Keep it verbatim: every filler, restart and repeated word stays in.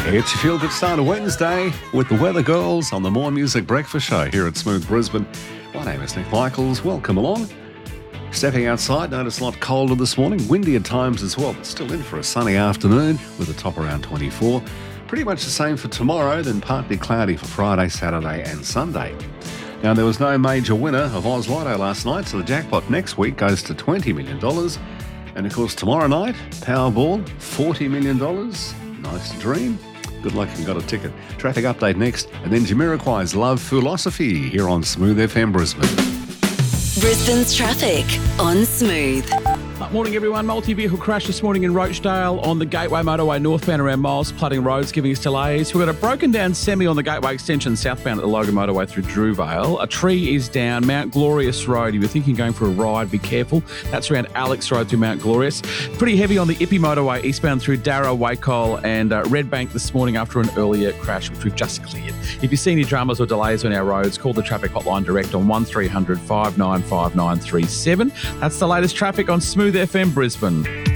It's your feel-good start of Wednesday with the Weather Girls on the More Music Breakfast Show here at Smooth Brisbane. My name is Nick Michaels. Welcome along. Stepping outside, notice a lot colder this morning. Windy at times as well, but still in for a sunny afternoon with a top around twenty-four. Pretty much the same for tomorrow, then partly cloudy for Friday, Saturday and Sunday. Now, there was no major winner of Oz Lotto last night, so the jackpot next week goes to twenty million dollars. And of course, tomorrow night, Powerball, forty million dollars. Nice to dream. Good luck if you got a ticket. Traffic update next, and then Jamiroquai's Love Philosophy here on Smooth F M Brisbane. Brisbane's traffic on Smooth. Uh, morning everyone. Multi-vehicle crash this morning in Rochedale on the Gateway Motorway northbound around Miles, flooding roads giving us delays. We've got a broken down semi on the Gateway extension southbound at the Logan Motorway through Drewvale. A tree is down Mount Glorious Road. If you're thinking going for a ride, be careful. That's around Alex Road through Mount Glorious. Pretty heavy on the Ippy Motorway eastbound through Darra, Wacol and uh, Redbank this morning after an earlier crash which we've just cleared. If you see any dramas or delays on our roads, call the traffic hotline direct on one three hundred five nine five nine three seven. That's the latest traffic on Smooth F M Brisbane.